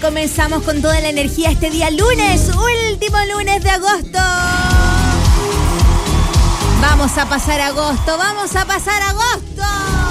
Comenzamos con toda la energía este día lunes, último lunes de agosto. Vamos a pasar agosto, vamos a pasar agosto.